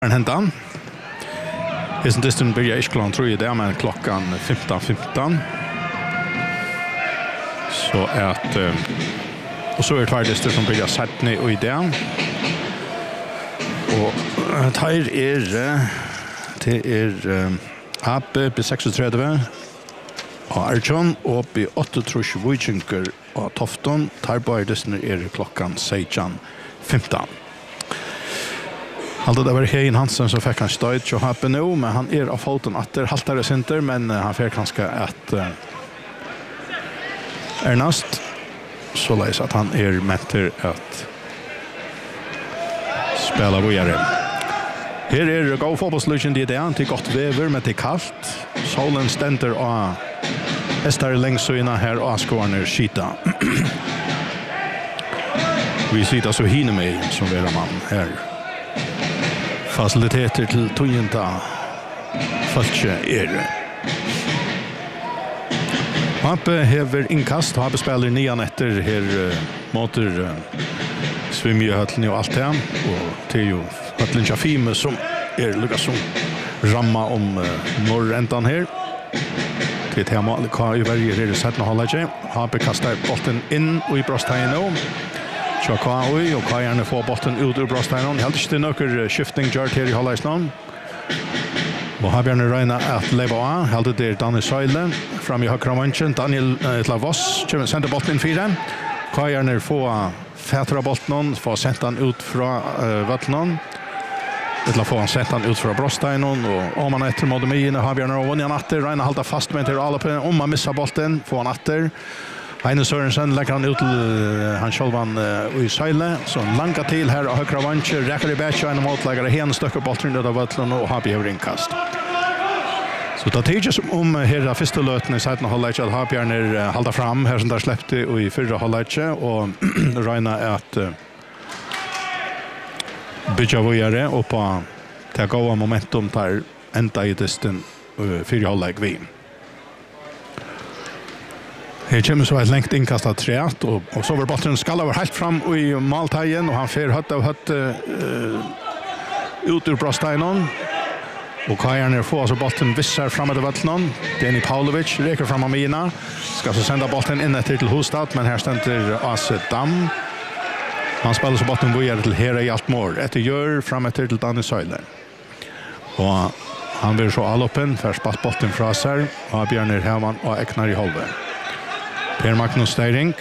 Hentan. Hesten distan börjar ikke klockan 3 där men klockan 15:15. Så att och så är det distan som börjar sätta och i det. Och det är Ape på 36 och Archon och på 8 Vikingur och Tofton tar på distan är klockan 16:15. Alltså det var Hein Hansen som fick han stöd och Happe nu, men han är av foten efter haltare center, men han får kanske att Ernest så läs att han är mentor att spela vidare. Här är gå fotbollsluchen det är till gott väver med det kallt. Solen ständer och Estar längs så innan här och skårner skita. Vi sitter så hinner med som vara man här. Faciliteter till tojenta falske Happe hever inkast, Happe spelar 9 efter här motor svimmjöhöllen och allt det och det är ju höllen Chafime som lyckas som ramma om norräntan här till tema i varje det sätt hålla sig. Happe kastar bollen in och i brösthöjen nu. Så Kai och Kajarne får bollen ut ur brösthöjen. Helt inte några shifting gjort här i halvleken. Och har Björn Reina att leva av. Helt det Daniel Söyle fram i högra manchen. Daniel Lavos kommer sända bollen in 4. Kajarne får fätra bollen får sätta den ut från vattnen. Eller får han sätta den ut från brösthöjen och om man efter mot mig har Björn och vunnit natter. Reina håller fast med till alla på om man missar bollen får han natter. Heine Sørensen lägger han ut till han självan i Söyle så långa till här och högra vänster räcker i bättre än motläggare hen stöcker bollen ut av vattnet och har behöver inkast. Så det är ju om här första löten i sätten hålla att ha Björn hålla fram här som där släppte och i förra hålla och Reina att bygga vidare och på ta goda momentum där ända i distan för hålla vi. Här kommer så ett längt inkastat träet och så var bollen skall över helt fram i måltagen och han får hött ut ur brösthöjen och Kajarne får så bollen vissar framåt i vattnen. Deni Paulovic räcker fram Amina ska så sända bollen in till Hostad men här ständer Ase Dam. Han spelar så bollen vidare till Hera Hjaltmor. Efter gör framåt till Daniel Söyle. Och han vill så alloppen för spalt bollen från sig och Björn Herman och Eknar i Holve. Per Magnus Steiring.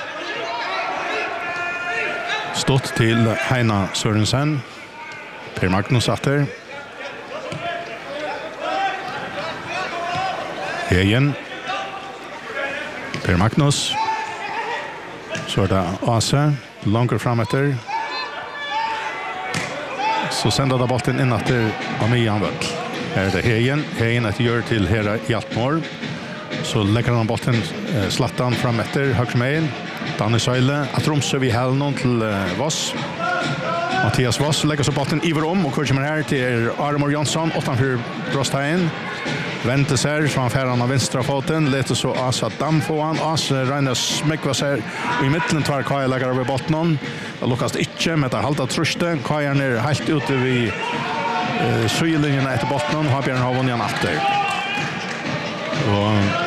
Stått till Heina Sørensen. Per Magnus atter. Hegen. Per Magnus. Så är det Ase. Långt fram efter. Så sänder det bollen in efter Amian Völl. Här är det Hegen. Hegen att gör till Hera Hjaltmor. Så lägger han bollen slattan fram efter högmejen. Danne Söyle att romsa vi häll någon till Voss. Mattias Voss lägger så bollen iver om och kommer här till Armor Jansson utanför brösthöjen. Väntar sig från färran av vänstra foten. Låter så Asa Dam få han. Asa Reina smäckva sig i mitten tvär Kaja lägger över bollen. Det lukas inte med att halta truste. Kaja är helt ute vid sylinjen efter bollen. Har Björn har vunnit en efter. Och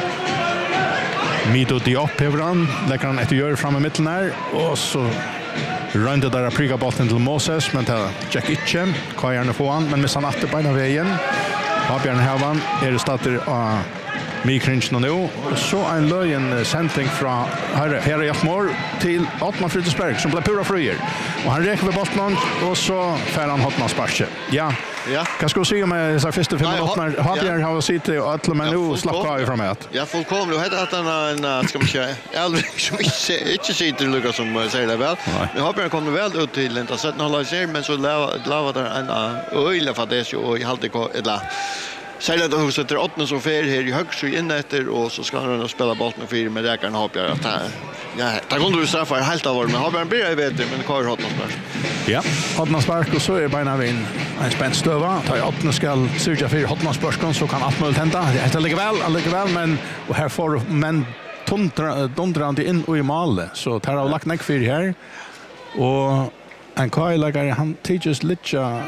Mido Diop hever han, lägger han efter gör fram i mitten här och så rönde där att prygga bollen till Moses men till Jack Itche, Kajarne får han men missar han efter beina vägen. Habjörn Havan det starter av Mikrinchen nu och så en löjen sändning från Hera Hjaltmor till Atman Frytesberg som blev pura fröjer och han räcker med bollen och så får han hotna sparke. Ja. Kan ska se om så första 5 minuter Habjörn har sitter och alla men nu slappar ifrån mig att. Ja, fullkomligt. Det heter en ska man säga aldrig som inte sitter Lucas som säger det väl. Men Habjörn kommer väl ut till inte sätta hålla sig men så lava där en öle för det så och i halvtid eller Sällan då sätter 8 som fer här i högst och in efter och så ska han spela bollen och fyra med räkaren Habjörn att ja, där kunde du straffa helt av men Habjörn blir vet men kvar Hotnarspark. Ja, Hotnarspark och så är beina vin en spänt stöva. Ta 8 skall surja för Hotnarspark så kan allt möjligt hända. Det ligger väl men och här får men dundrande in och i mål så tar av lagt neck för här och en Kajlagare han teaches lite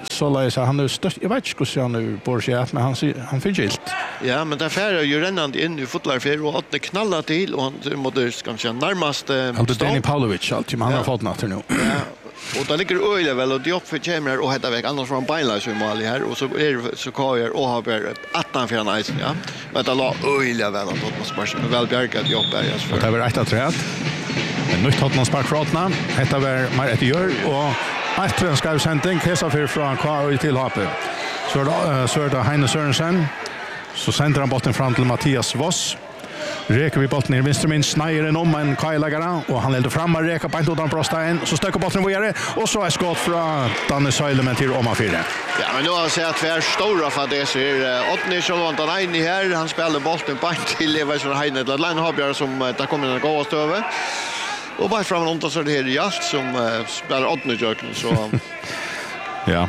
så läs han nu störst. Jag vet inte hur han nu bor sig att men han fick gilt. Ja, men därför är ju rännande in i fotbollsfär och att knalla till och han måste kanske närmast Danny Pavlovic alltid man har fått natten nu. Ja. Och där ligger öle väl och Diop för Chamber och heter väg annars från Bailas i mål här och så är så Kajer och har väl 18 för nice ja. Men det la öle väl att man sparkar med väl bjärkat Diop där just för. Det var rätt att träd. Men nu tar man spark från heter väl mer ett gör och ett ska sändning kessa för från Kajer till HP. Så är det Heine Sørensen. Så sänder han bollen fram till Mattias Voss. Reker vi bollen i vänstermin snäger den om en kajläggare och han leder fram och rekar på inte utan brosta in så stöker bollen vidare och så är skott från Danne Söjlemen till Oma 4. Ja, men nu har jag sett att vi är stora för det så är Ottny Sjölvant han i här han spelar bollen på inte till Everson Heine till Line Habjar som där kommer den gå åt över. Och bara fram runt så är det här Jast som spelar Ottny Jöken så ja.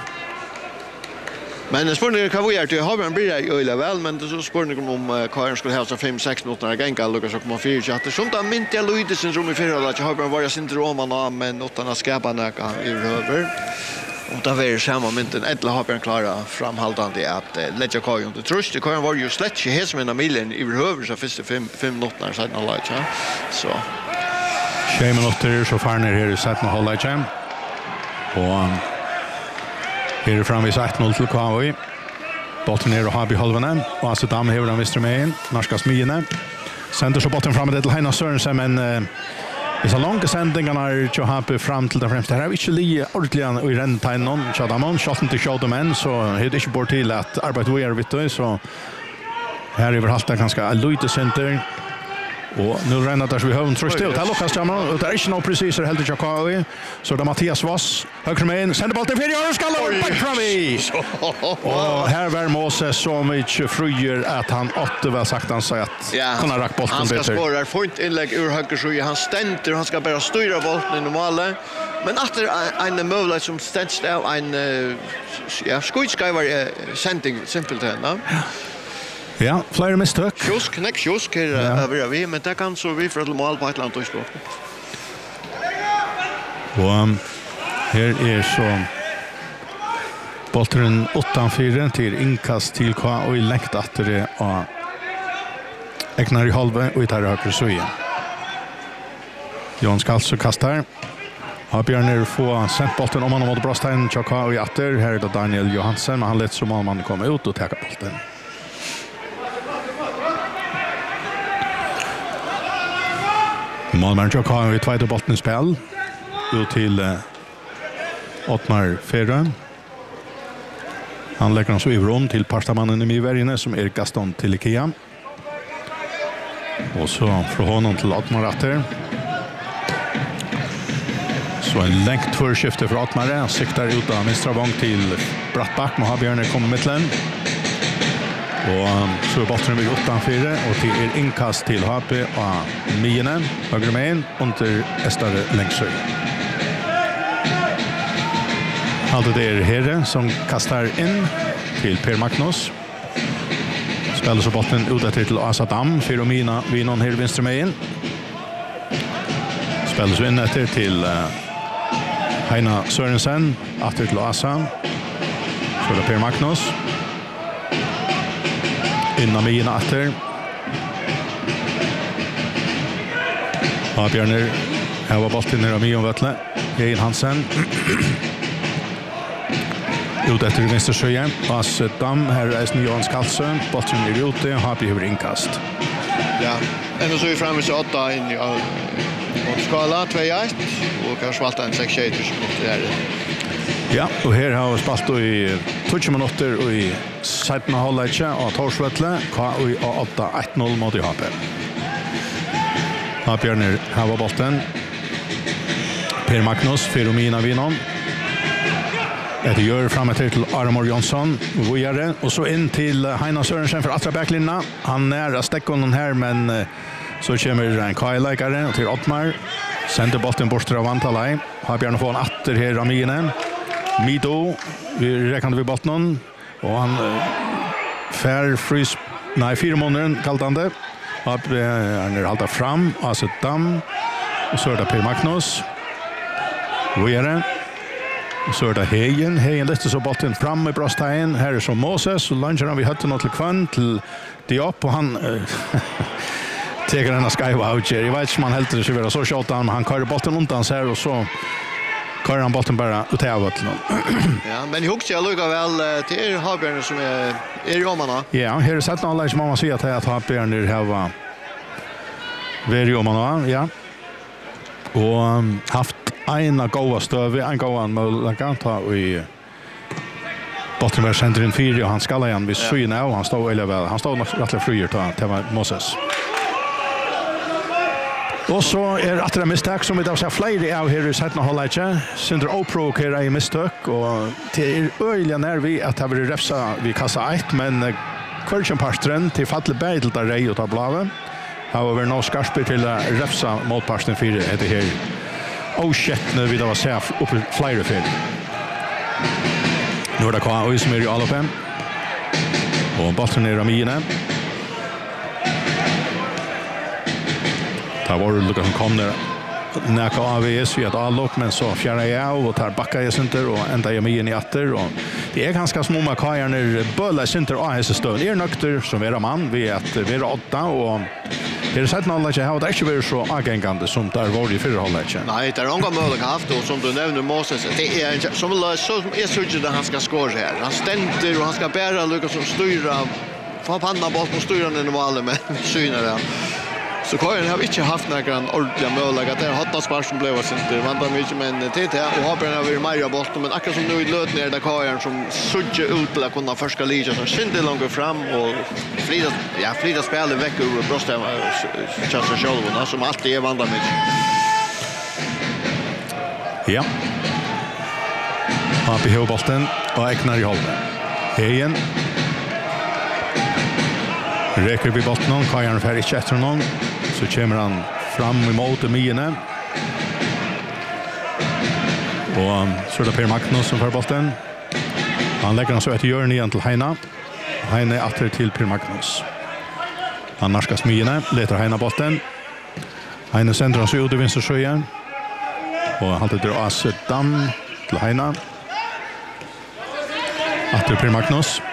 Men spurningen kan vi göra till Habjan blir det öle väl men det så spurningen om Karin skulle ha så 5-6 minuter att gänga Lucas och man fyra chatta sånt där mint jag Luidesen som i förra att Habjan var syndromen men utan att skapa näka över. Och där var det samma mynten ett Habjan klara framhållande att lägga Karin under trust. Karin var ju slätt i hela mina milen i över så första 5 minuter sedan alla ja. Så 6 minuter så far ner här i sätten och hålla igen. Och här är fram vid 1-0 till KV. Bollen ner och har i halvan och alltså Dam häver den västra med in. Norska Smiene. Sänder så bollen fram till Heina Sørensen men det är så långa sändningarna att ha fram till den främsta. Här är inte li ordentligt i rennpinen Chadamon shot inte shot men så det är inte bort till att arbeta vi är vet så här är väl halta ganska lite center. Och nu rennar där så vi har en tröst ut. Här Lukas Jammer och det är inte någon preciser helt i Chakawi. Så det Mattias Voss höger med in sänder bollen för och skallar back fram i. Och här var Moses så mycket fröjer att han åtte väl sagt han sa att kunna rakt bollen bättre. Han ska spåra fint inlägg ur höger så han ständer han ska bara styra bollen i normala. Men efter en möjlighet som ständs av en skojskriver sändning simpelt här. Ja, flera misstök. Kiosk över vi, men det kan så vi för att mål på ett land och språk. Och här är så bollen 8-4 till inkast till K och i läkt att det är Eknar i halva och i tar höger så igen. Jon Skalso kastar. Har Björner få sent bollen om han mot Brostein Chaka och i åter. Här är det Daniel Johansen, men han lät som om han kommer ut och tar bollen. Malmö Chaka har ju tvåte bollen i spel. Ut till Ottmar Ferre. Han lägger han så i rum till parstamannen i Miverine som är Gaston till Ikea. Och så från honom till Ottmar Ratter. Så en längt förskifte för Ottmar. Han siktar ut av vänstra vång till Brattback. Mohabjörner kommer mittlen. Och så är botten vid 8-4 och till inkast till HP och Miene. Höger med in under Estare Längsöj. Allt det är Herre som kastar in till Per Magnus. Spelar så botten ut till Asa Dam. Firomina vid någon här vänster med in. Spelar så in efter till Heina Sørensen. Atter till Asa. Så är det Per Magnus. Innan Mina atter. Ja, Björner. Här var botten ner av Mion Vettle. Gein Hansen. Ut efter vänster sjö. As Dam här är Jon Skalsö. Botten är ute. Happy över inkast. Ja. Ändå så är vi framme så 8 in mot skala 2-1 och kanske valta en 6-7 där. Ja, och här har vi spalt i 20 minuter och i 17 halvlek och Torsvettle. KUI 8-1-0 mot HP. Björner här var bollen. Per Magnus, Firomina Vinon. Det gör framåt till Armor Jonsson, Vojare och så in till Heina Sørensen för attra backlinna. Han nära stäckon här men så kommer en kajläkare till Ottmar. Sänder bollen bort till Vantalai. Har Björn få en atter här av Mine. Mido, vi räknade vid bollen och han fär frys 4 månader kallt han det. Han är halta fram, Aset Dam och så är det Per Magnus. Vojare. Och så är det Hejen. Hejen lyfter så bollen fram i brösthöjen. Här är så Moses. Och lunchen har vi hött något till kvann till Diop. Och han teker denna skajva out. Jag vet inte om han helt det ska vara så tjatan. Men han kör bollen undan sig här. Och så kör han bollen bara ut av vattnet. Ja, men jag också lukar väl till Habjörn som är i Romarna. Ja, här är sett någon som man säger att Habjörn har varit i Romarna. Ja. Och haft en goda stöv, en goda möjlighet ta i Bottenberg center in 4 och han skall igen vid syna och han står eller väl. Han står rätt frier till Moses. Och så är det ett misstag som vi då ser fler av här i sätten hålla Sindre oprovokerar i misstag och till öliga när vi att ha varit refsa vid kassa 1 men kvartjenpastren till fattlig bädel där rej och ta bladet. Har vi nå skarpe till refsa motparten 4 heter här. Och shit när vi då var safe upp flyer för. Nu är det kvar som är i alla fem. Och bollen är Ramine. Det var Lucas som kom där. Näka AVS vi att allok men så fjärde jag och tar backa i center och ända jag med i åter och det är ganska små makajer när bölla center och häs stön är nökter som är man vi att vi är 8 och det är sett någon läge har det inte varit så agengande som där var i förra halvlek. Nej, det är någon möjlighet haft och som du nämnde Moses det är som är så att han ska skåra här. Han ständer och han ska bära Lucas som styra få panna bort och styra den normala men synar det. Så Karin har inte haft några ordentliga möjligheter. Det har hatt spark som blev inte vänta mycket men TT och har börjat över Maria bort men akkurat som nu i löt ner där Karin som söker ut till att kunna förska liga som synte långt fram och Frida spelar veck ur bröstet chansen själv som alltid är vandrar mycket. Ja. Har behov bollen och äknar i hållet. Hejen. Räcker vi botten Karin för inte efter någon så kommer han fram emot Miene. Och så är det Per Magnus som får bollen. Han lägger den så ett hjörn igen till Heina. Heina åter till Per Magnus. Han narskas Miene, letar Heina bollen. Heina sänder han så ut i vänstersjöjen. Och han drar Asse Dam till Heina. Åter Per Magnus.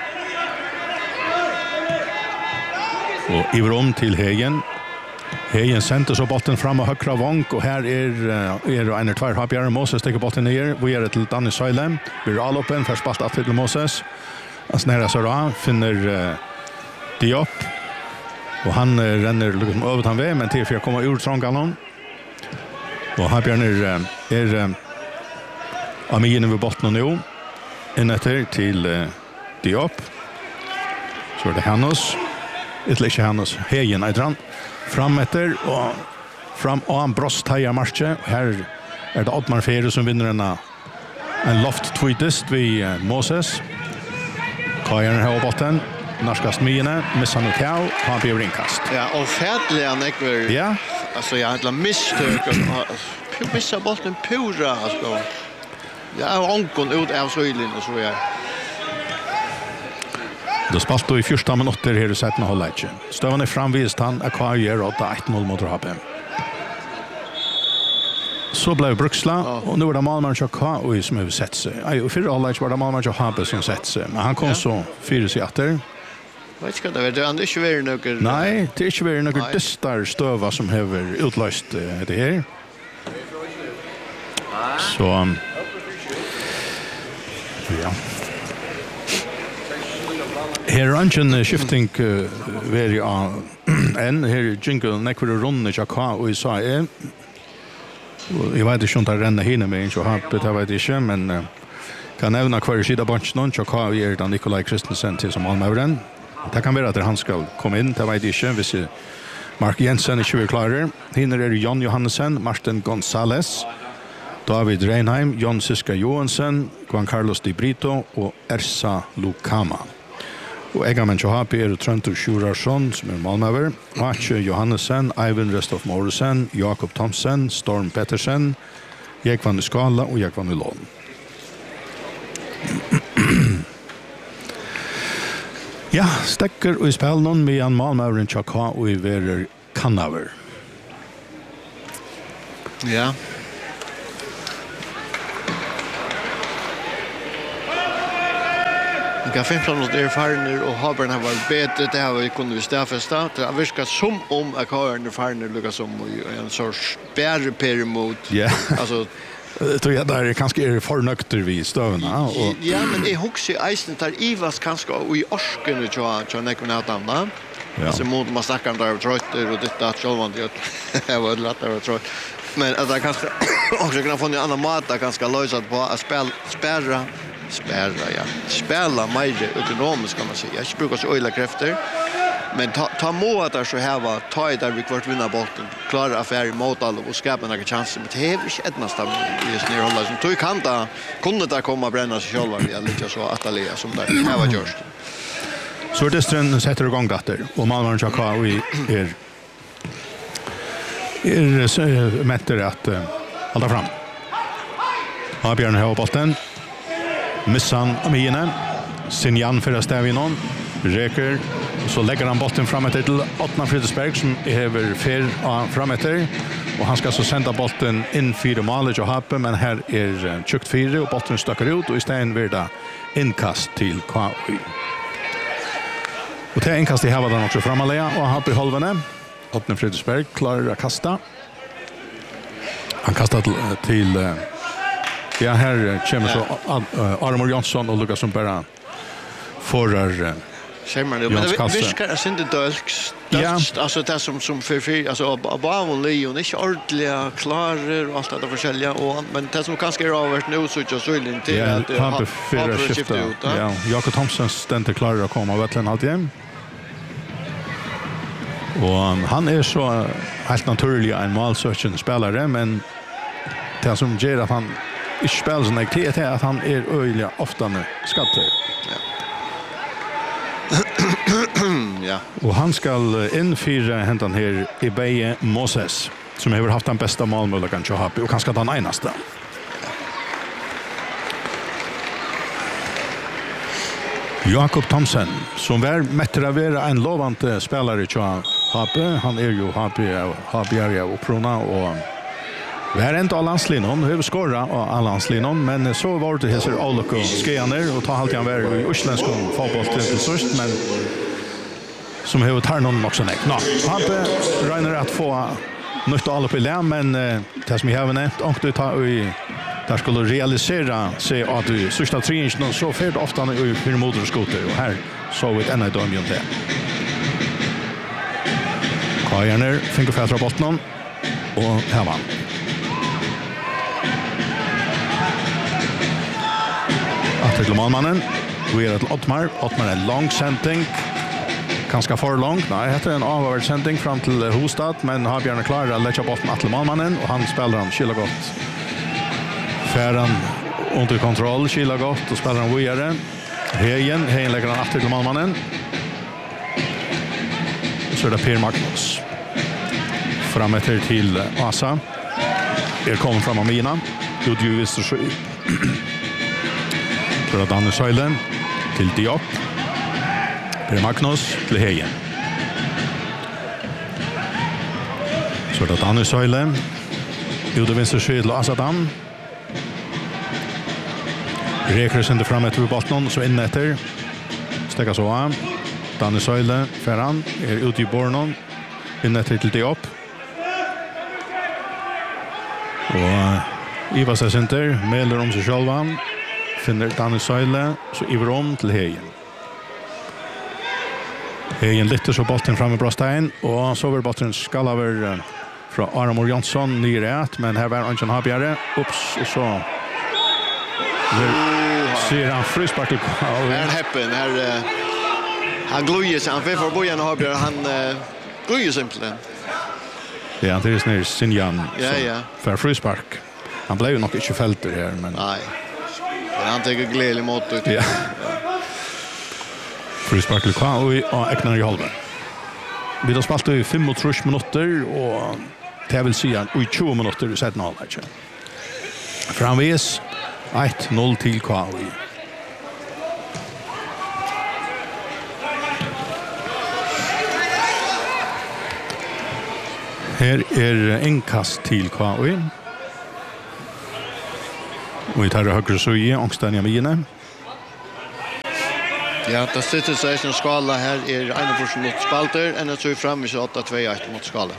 Och Iverom till Hegen. Hegen sänder så bollen fram och högra vånk och här är en 2 Habjörn Moses stäcker bollen ner. Vi är till Danny Söylem. Vi är all öppen för spalt att till Moses. Han snära så då finner Diop. Och han renner liksom över han väg men till för att komma ur trångalon. Och Habjörn är Amien vid bollen nu. In efter till Diop. Så är det Hannes. Inte Hannes Hegen Eidran fram efter och fram och han brosthöjer marschen. Här är det Oddmar Fere som vinner en loft tweetest vid Moses. Kajan har botten. Narskast Miene, missar nu Kjau, han blir inkast. Ja, och färdliga nekver. Ja. Alltså jag har misstök och missar bollen pura alltså. Ja, onkon ut av Söjlin och så vidare. Då spalt då i första minuter här i sätten hålla inte. Stövan är framvist han är kvar gör 8-1-0 mot Rabe. Så blev Bruksla och nu är det Malmö och som har sett sig. I förra halvlek var det Malmö och Habe som sett sig. Men han kom så 4 åter. Vet inte vad det är. Det är inte väl något. Nej, det är inte väl något dystar stöva som har utlöst det här. Så ja. Här är en shifting very en här jingle nekvar runner jag kan och så är jag vet inte om det renner hinner med inte har det vet inte men kan nämna kvar sida bunch någon jag kan göra den Nikolaj Kristensen till som Malmören. Det kan vara att han ska komma in det vet inte hvis Mark Jensen är ju klar. Hinner är Jon Johansen, Martin Gonzales, David Reinheim, Jon Siska Johansen, Juan Carlos Di Brito och Ersa Lukama. Og Egamen Johapi Trøntur Sjurarsson, som Malmöver, Matje Johannesen, Eivind Restoff Morrison, Jakob Thomsen, Storm Pettersen, Jekvan Skala og Jekvan Lån. Ja, stekker og i spil noen med en Malmöveren Tjaka og i verer Kannaver. Ja. Vi kan 15 minuter farner och Habern har varit bättre. Det har vi kunnat stäffesta. Det har viskat som om att Habern farner lyckas som en sorts bärperemot. Ja. Alltså tror jag där kanske är för nökter vi stövna. Ja, men det också eisen tar Ivas kanske och i orsken och jag nekon att anna. Alltså mot man snackar om där trötter och detta självant jag var lätt att trött. Men att jag kanske också kan få en annan mat att ganska lösat på att spärra ja. Spela mer ekonomiskt kan man säga. Jag brukar så öjla krafter. Men ta må att så här var ta i där vi kvart vinna bollen. Klara affär mot alla och skapa några chanser. Men det är inte ett nästan just ner hålla som tog kan ta kunde där komma bränna sig själva vi lite så att Atalea som där här var gjort. Så det strön sätter igång där och Malmö Chaka vi är mätter att hålla fram. Har Björn här på bollen. Missan Amine. Sinjan för att stäva någon. Räker så lägger han bollen fram till Ottmar Fridsberg som häver fer fram efter och han ska så sända bollen in 4 mål och Happe men här är tjukt 4 och bollen stöcker ut och istället blir det inkast till KI. Och det inkast i hävar den också framåt och Happe i halvan. Ottmar Fridsberg klarar att kasta. Han kastar till ja här kommer så Armor Jansson och Lucas som bara förrar Schemar men det viskar att inte dölks. Alltså det som för alltså Bavon Leon är inte ordentligt klarer och allt det försälja och men det som kanske är avvärt nu så just vill till att ha skifta ut. Ja, Jakob Thomsen ständer klar att komma verkligen alltid. Och han är så helt naturligt en målsökande spelare men det som gör att han inte spelar så mycket är att han är öjliga ofta nu skatter. Ja. Och han ska infira händan här i Beje Moses som har haft den bästa målmöjligheten till Happy och kanske den enaste. Jakob Thomsen som var mättravera en lovande spelare till Happy. Han är ju Happy och Prona och var inte av landslinjen, har skorrat av landslinjen, men så var det här ser Alok och Skeaner och ta allt han var i Osländsk fotboll till sist, men som har tar någon också näck. Han räknar att få nytt Alok i län, men det som jag har nämnt, och du tar i där skulle realisera sig att du sista träningen så färt ofta i för motorskoter och här så vi ett ännu dömjön det. Kajerner fick för att botten och här vann. Till målmannen. Vi är till Ottmar. Ottmar är lång sändning. Ganska för långt. Nej, det är en avvärd sändning fram till Hostad. Men har Björn klar att lägga bollen till målmannen. Och han spelar han skilla gott. Färran under kontroll. Skilla gott och spelar han vidare. Hejen lägger han efter till målmannen. Så är det Per Magnus. Fram efter till Asa. Kommer fram av Mina. Udjuvis och för att Danne Söjlen till Diop. Per Magnus till Hejen. Så att Danne Söjlen gjorde vänster skyd till Asadam. Räker sig inte fram efter botten så in efter. Stäcka så av. Danne Söjlen Ferran är ute i Bornon. In efter till Diop. Och Iva sig center melder om sig själva. Finner Danne Söjle så iver om till Hejen. Hejen lytter så bollen fram i Brostein och så var bollen skall över från Armor Jansson nyrätt men här var Anton Habjare ups och så ser han frispark till han happen här han glöjer sig han för bojan Habjare han glöjer simpelt. Ja, det är snär Sinjan. Ja. För frispark. Han blev ju nog inte fälter här men nej. Han tar glädje mot ut. Ja. Frispark till KI och Eknar i halva. Vi har spelat i 35 minuter och det vill säga i 20 minuter sett en halvlek. Framvis 1-0 till KI. Här är inkast till KI. Och vi tar högre så i ångstania Mine. Ja, det sitter sig en skala här är 1% mot spalter, ända så fram vid 8-2-1 mot skala.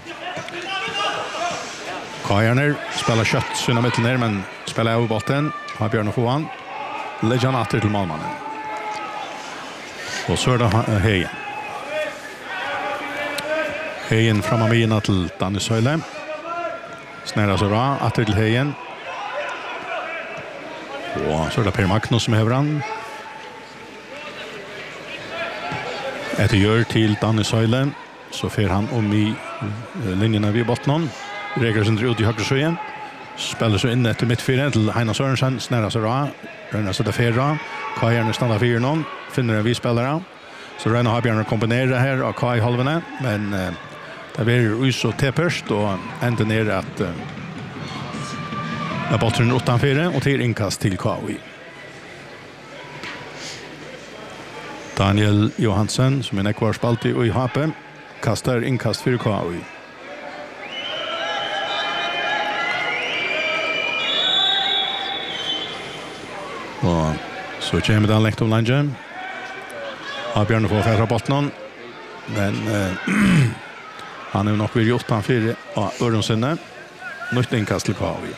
Kajarner spelar kött sina mitten ner, men spelar över bollen. Har Björn och Fohan. Lägger han åter till målmannen. Och så är det Hejen. Hejen fram av mina till Danny Söyle. Snära så bra, åter till Hejen. Och så är det Per Magnus som häver han. Ett gör till Danny Söyle. Så fer han i linjerna vid botten. Reger sin ut i högra sjön. Spelar så in efter mittfältet till Heina Sörensen. Snära så bra. Röna så där ferra. Kajarne stannar 4-0. Finner en vi spelare. Så Röna har Björn komponera här av Kai halvene, men det blir ju så tepperst och ända ner att bollen utanför och till inkast till KI. Daniel Johansen som är nekvarspalt i Hape kastar inkast för KI. Och så kommer den lekt om landet. Har Björn får färra botten. Men han är nog vid 8-4 och Örnsinne. Nytt inkast till KI.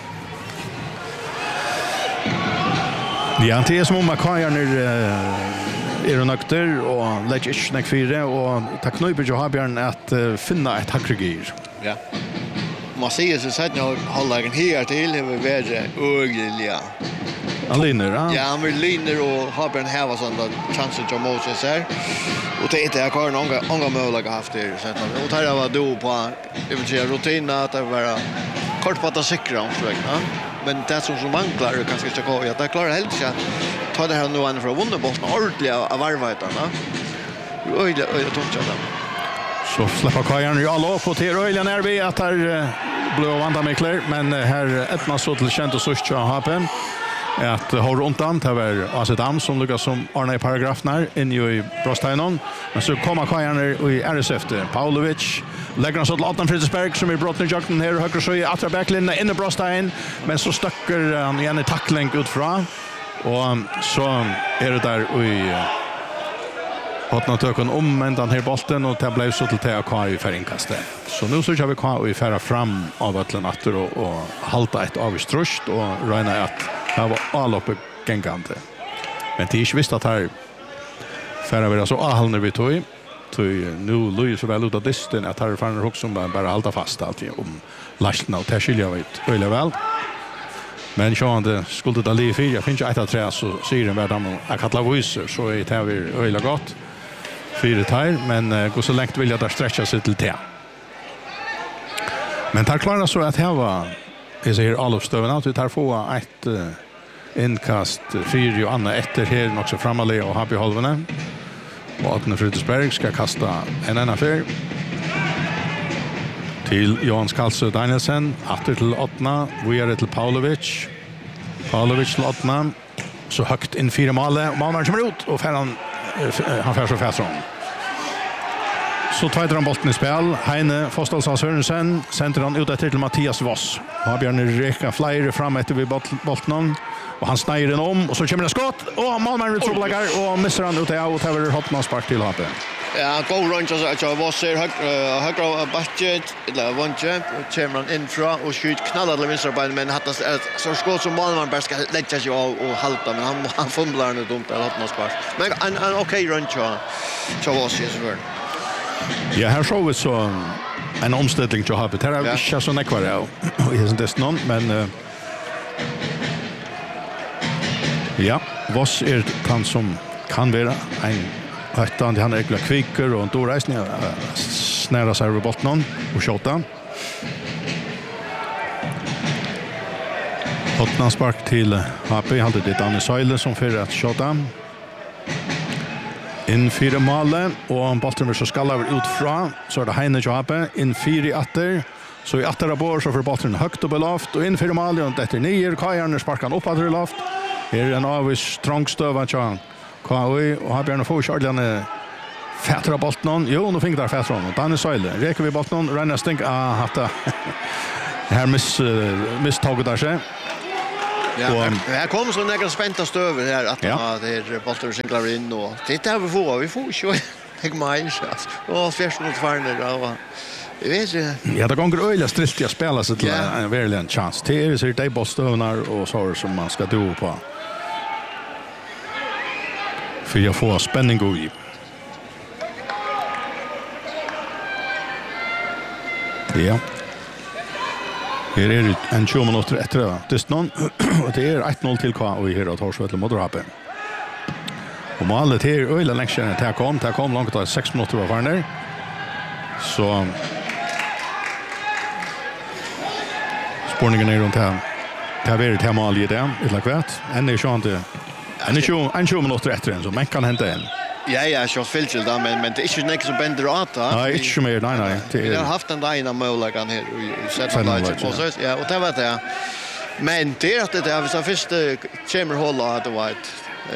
Ja, det är som om att Kajarn är nökter och lägger inte snack 4 och tack knöper ju har Björn att finna ett hackregir. Ja. Man säger så att jag håller en här till det var ögliga. Han linner, ja. Ja, han vill linner och har en här vad sånt chanser till Moses här. Och det är kvar några möjligheter haft det så att och tar var då på rutin att det var kort på att säkra om så ja. Men det som manglar är kanske inte kvar. Jag klarar helt inte ta det här nu en från Wonderbolt ordentligt av varvajtarna. Oj, jag tror inte det. Så släpper Kajarn ju alla på till Röjliga Närby att här blå vanda Mikler, men här öppnas så till känt och sust jag hapen. Att har ontant över Asedam som lukas som Arne i paragrafen in i Brostainon. Men så kommer Kajarn i RSF Paulovic lägger han så till Adnan Fridsberg som är brottning i jakten här och höger så i attra backlinjen in i Brostein. Men så stackar han igen i tackling utfra. Och så är det där i Adnan töken omvändan här bollen och det blev så till TAK i färrinkastet. Så nu så kör vi KI färra fram av Ötlen Atter och halta ett avstrust och röna att det var all uppe gängande. Men det är inte visst att här färra vi så avhållande vi tog. Nu lyder så väl ut av disten att här fann också bara halta fast alltid om lastna och det skiljer vi ut öjliga väl. Men sjående skulle det liv 4, finns ju ett av 3 så säger den världen att kattla vyser så är det vi öjliga gott. 4 tar, men går så längt vill jag där stretcha sig till det. Men tar klara så att här var jag säger allopstöven att vi tar få ett inkast 4 och andra efter här också framåt och Happy halvene. Och Adnan Fridsberg ska kasta en annan för till Johan Skalsö Danielsen, åter till Adnan, vidare till Paulovic. Paulovic till Adnan. Så högt in 4 mål och Malmar kommer ut och han får så fast från. Så tar han bollen i spel. Heine Fostalsson Sørensen sänder han ut till Mattias Voss. Har Björn räcka flyer fram efter vid bollen och han snäger den om och så kommer det skott och Malmar ut trubbelagar och missar han ut och över Hotman spark till Hape. Ja, go runs att jag var ser högra budget eller vänster och kommer in från och skjut knallar till vänster på men hade så skott som man bara ska lägga sig och halta men han fumblar nu dumt eller Hotman spark. Men en okej run så var det så väl. Ja, här såg vi så en omställning till Hape. Det är inte så nekvar jag. Det är inte någon men ja, Voss är han som kan vara en höttan, han är äckla kvicker och en stor rejsning snära sig över botten och skjuta. Hotman spark till HP, hade det Danny Söyle som för att skjuta. In 4 mål och bollen så skallar ut från så är det Heine Johape in 4 åter. Så i åter bor så för bollen högt och beloft och in 4 mål och efter 9 Kajarn sparkar upp att loft. Här är en avis trångstöva Jan. KI och har Björn får ordentligt fätra bollen. Jo, nu fick där fätra från. Danny Söyle räcker vi bollen ränna stänk hatta. Här misstaget där sig. Ja, här kommer så några spänta stöver här att det är bollar singlar in och det där vi får ju jag menar och först mot Farner och jag vet ju. Ja, det går öliga strilt att spela så till en verkligen chans. Det är så det bollstönar och så som man ska do på. För jag får spänning gå i. Ja. Här är det en 20 minuter efter Dystnon och det är 1-0 till kvar och här att Torsvölle mot Rappe. Och målet här öliga längre till kom långt att 6 minuter var Farner. Så spårningen är runt här. Det har varit mål i det, eller kvart. En är ju inte. En 20 minuter efter en så man kan hämta en. Ja, så fällt det men det är inte något som bänder åt det. Nej, inte mer, nej. Vi har haft en dag innan möjligheten här i sättet på så. Ja, och det var det. Men det är att det är så först chamber hålla att det var ett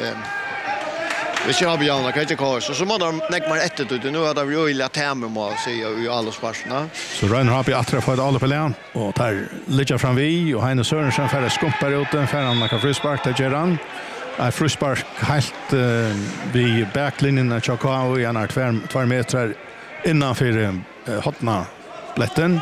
vi kör Björn och Kaje Kors så må de näck man ett ut nu har vi ju lätt hem med så i alla sparserna. Så Ragnar har att träffa alla på län och tar ligger fram vi och Heine Sørensen för att skoppa ut den för han kan frispark till Geran. Frispark helt vid backlinjen av Chakao i en 2 meter innanför hotna blätten.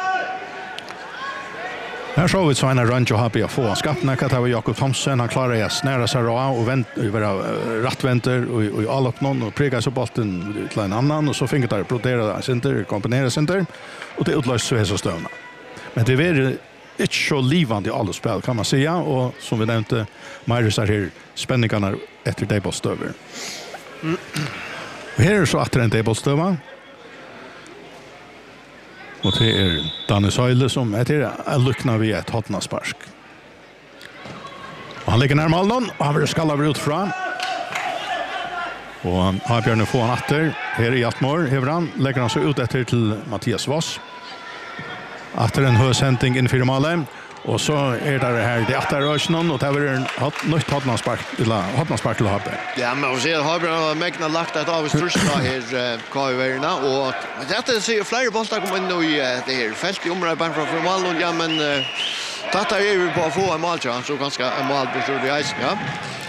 Här såg vi så en Rancho Happy att få skattna att det var Jakob Thomsen han klarar att snära sig och vara rättvänter och all upp någon och prega så bollen till en annan och så fick det protera center komponera center och det utlöste så stövna. Men det var inte så livande i alla spel kan man säga och som vi nämnde Myers är här spänningarna efter debostöver. Och här är så att en debostöva. Och det är Danne Söyle som är lyckna vid ett hotnasparsk. Och han ligger närmare någon och han vill skalla ut fram. Och han har Björn få han åter. Här i Atmor hever han. Lägger han så ut efter till Mattias Voss. Efter en högsändning inför Malem. Och så är det här det åter rörsnon och det var en nytt hotnaspark till Habbe. Ja, men vi ser Habbe har mäkna lagt ett av största här KV-erna och det ser flera bollar kommer in i det här fält i området från Malmö ja men tatta är vi på att få en målchans så ganska en mål på så det isen ja.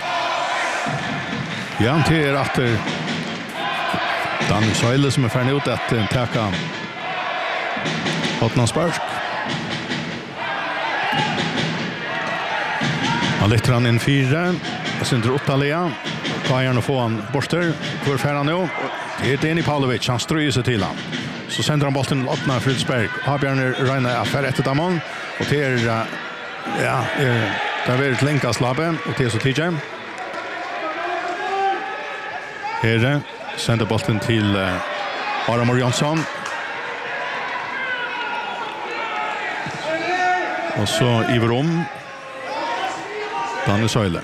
Ja, det är att Dan Söyle som är färdig ut att täcka hotnaspark. Han lyfter han in 4. Jag syns åtta Lea. Kajan och få han borster. Kvar färran nu. Det är Deni Pavlovic. Han ströjer sig till han. Så sänder han bollen till Ottnar Fridsberg. Habjörn Reine affär efter Damon. Och det är det har varit länkas labbe. Och det är så tidigare. Här sänder bollen till Aramor Jansson. Och så Iverom. Danne Söyle.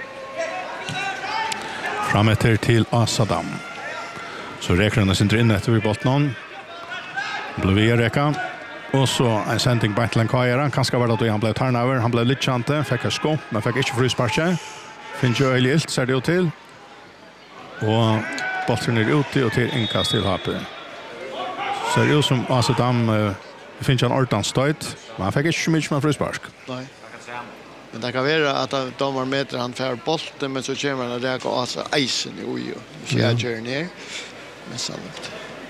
Frametter till Asadam. Så räknar han sin in efter vid bottnon. Blev räcka. Och så en sändning på till Kajara. Kanske var det att han blev turnover. Han blev lite chante. Fick en skott. Men fick inte frispark. Finns ju öjligt ser det ut till. Och bollen är ute och till inkast till Happe. Så det är ju som Asadam. Det finns en ordentligt stöjt. Men han fick inte så mycket med frispark. Nej. Men det kan vara att de var med han fär bollen men så kommer han där och alltså isen i ojo. Så jag kör ner. Men sant.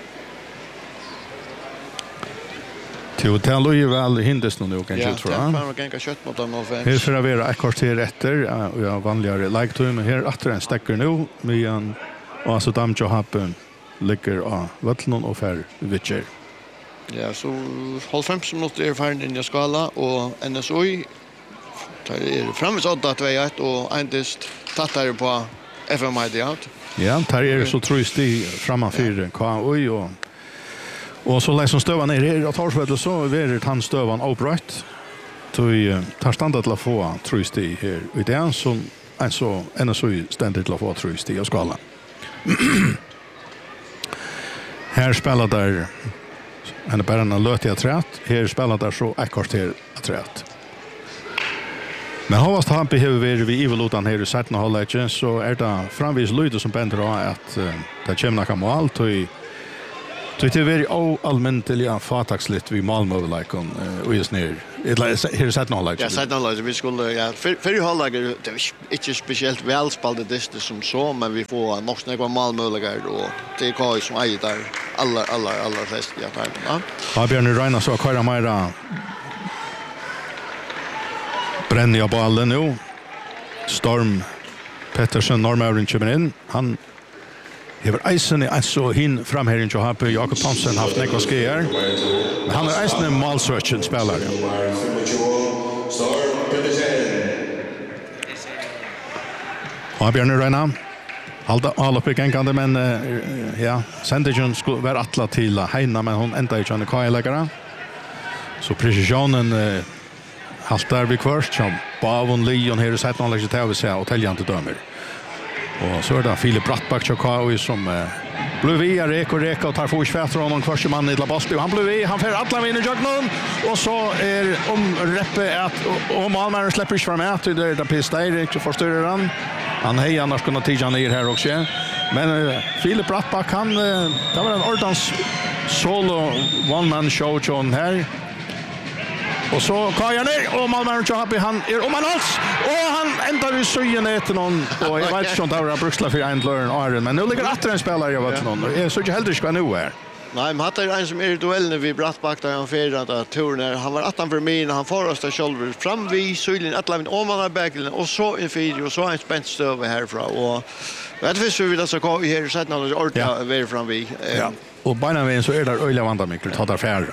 Till tällo ju väl hindes nu kanske tror jag. Ja, man kan kött mot dem och fem. Här för att vara ett kvarter efter och jag vanligare like to men här efter en stäcker nu med en och så damjo happen ligger av vattnon och fär vitcher. Ja, så håll 5 minuter är färdig in i skala och NSOI tar är framåt 8-2-1 och endast tattar på FMID out. Ja, tar är så tröstig framför KOI och så läs som stövan är att Torsvölle så är det han stövan upright. Så tar standard till att få tröstig här i den som alltså NSOI ständigt till att få tröstig och skala. Här spelar där han är bara en lötiga trät. Här spelar där så ett kvarter trät. Men havast han behöver vi ivelutan här i sätten hållet så är det framvis lyder som bänder av att det kommer några mål och Det är väldigt allmäntliga fataxligt vid Malmö-lägen och just ner. Här sett någon lag. Ja, sett någon lag. Vi skulle för hålla det är inte speciellt välspelade det som så, men vi får nog snägga Malmö-läger och det är kvar som är där alla flest ja där. Ja, Björn Reina så kör Mera bränner jag bollen nu. Storm Pettersson Norrmören kommer in. Han hever eisen i så hin fram här in till HP Jakob Thomsen haft nekva skeer. Men han eisen en målsöken spelare. Ja, Björn Reina. Halda all uppe gängande men ja, Sendigen skulle vara attla till Heina men hon ända inte han KL-läggare. Så precisionen haltar vi kvart som Bavon Leon här i sett någon lägger till sig och täljande dömer. Och så är det Filip Brattback Chakawi som blev via reka och tar för svätter honom kvarts man i Labosti och han blev han för alla vinner jagnon och så är reppe att och Malmö släpper fram att det där pista Erik så förstör han hej annars kunna tiga ner här också men Filip Brattback han det var en ordans solo one man show John här. Och så kajar ner och Malmö och Happy han är om han alls och han ändar i söjen efter någon och jag vet inte om det har bruksla för en learn Iron men nu ligger åter en spelare jag vet någon är så inte heller ska nu är. Nej, men hade en som är i duellen vid Brattback där han förade turen han var attan för min han får oss där själv fram vid söjen att lämna om han har backen och så en video och så en spänt stöv härifrån och vet vi så vi då så går vi här sätta någon orta över fram vi. Ja. Och bara när så är där öliga vandra mycket ta där färre.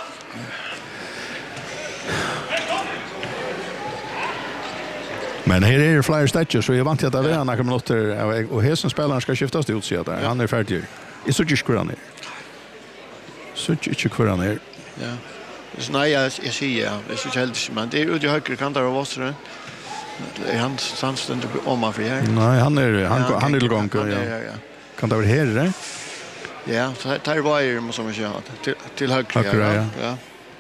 Men här är det flera stäcker så jag vant att det är några minuter och här som spelaren ska skiftas ut sig där. Han är färdig. I så just kvar ner. Så inte kvar ner. Ja. Så nej jag ser ja. Det är så helt men det är ut i höger kant av oss där. Han stannar inte om man för här. Nej, han är igång ja. Kan det vara här det? Ja, så tar wire måste man köra till höger ja.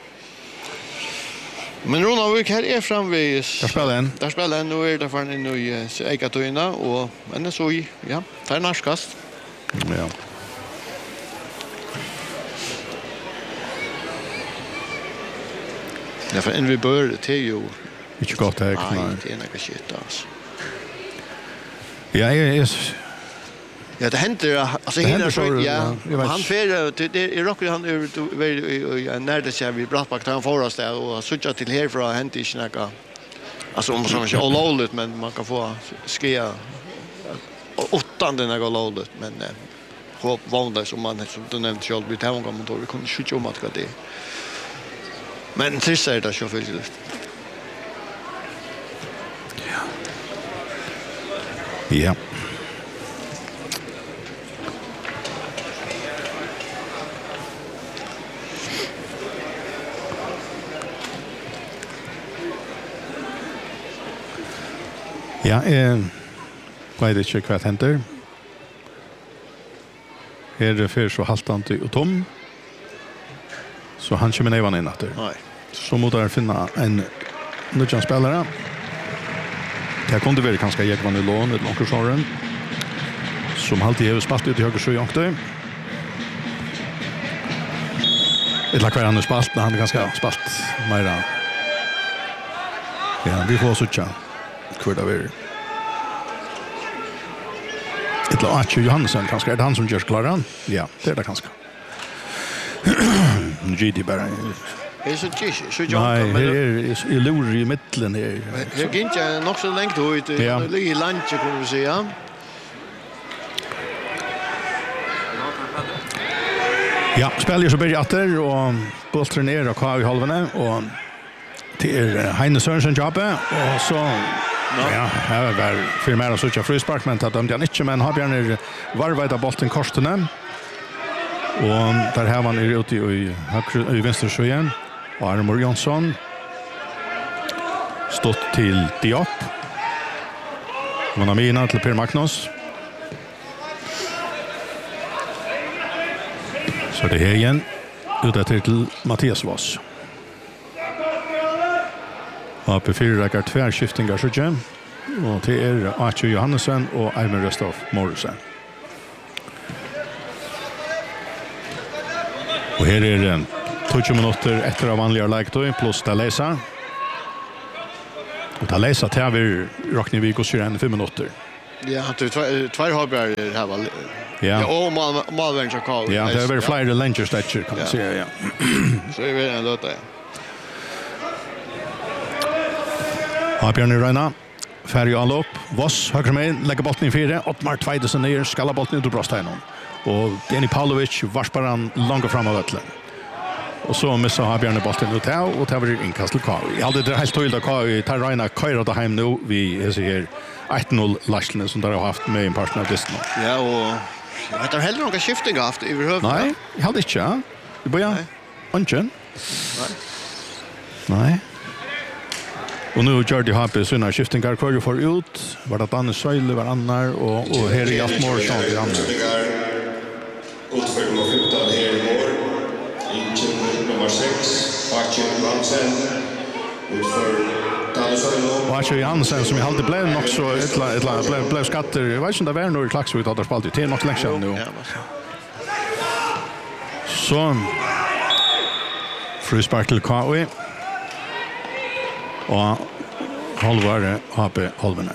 Men Ronavik här är fram vid där spelar en nu är det för en ny Ekatoina och men så ja, tar narskast. Ja. Ja, för en vi bör till ju inte gott här nej. Det är något shit alltså. Ja, Ja, det händer alltså hinner så ja. Han för det är rockar han över när det ser vi Brattback han får oss där och switcha till här för att hämta inte några alltså om man så all men man kan få skia åttonde när går all men hopp vånda som man som du nämnde själv vi tar kommer då vi kunde skjuta om att det. Men trist är det så för Ja. Ja, vet inte vad händer. Här är det för så haltande och tom. Så han kommer ner in efter. Nej. Så måste han finna en nödvändig spelare. Det kunde väl kanske Ekman i lån ett långt såren. Som alltid har spelat ut i höger sjöjakt. Ett lag han har spelat, men han är ganska spelat mera. Ja, vi får så tjän. Kvart av er. Ett lag Archie Johansson kanske är det han som gör klaran. Ja, det är det kanske. GD bara. Det så nej, det är lur i mitten här. Det går inte nog så långt ut. Det ligger i landet kan vi säga. Ja, spelar så börjar åter och bollen ner och kvar i halvan och till Heine Sørensen jobbe och så ja, här var för mer och så frispark men att de inte men har Bjørn varvade bollen korstene. Och där har man ute i höger i vänster sjön. Och Armor Jonsson stått till Diop. Man har mina till Per Magnus. Så det här igen. Ute till Mattias Voss. Och på fyra räcker tvärskiftingar så igen. Och det är Archie Johannesson och Eivind Röstoff Morrison. Och här är 20 minuter efter av vanliga lägtøy plus Talesa. Och Talesa tar vi Rockne Vigos 5 minuter. Ja, det två hobbar här var. Ja. Och Malvern så kall. Ja, det är väl flyger Lancers statcher kan man säga, ja. Så är det en låta. Bjørn Reina, färg och anlopp. Voss, höger med, lägger bollen i 4. Ottmar Tveidesen ner, skalla bollen ut ur brösttegnen. Och Deni Pavlovic varsar han långt fram av ötlen. Och så missar Bjørn bollen ut här och tar vi inkast till Kau. Jag hade det helt tydligt att Kau tar Reina köra hem nu. Vi ser här 1-0 Larslen som där har haft med en partner av Disney. Ja, och jag vet inte heller några skifting haft i överhuvud. Nej, jag hade inte, ja. Du börjar Onchen. Nej. Och nu gör de HP såna skiftingar kvar för ut. Var det Danne Söyle var annar och här är Jasmor som är annar. Utför nummer 15 här i mål. Inchen nummer 6, Fatje Hansen. Utför Danne Söyle. Fatje Hansen som i halde blev nog så blev skatter. Jag vet inte var nog i Klaxvik att ha spalt till något länge sedan nu. Så frispark till KOI. Och halvare HP halvene.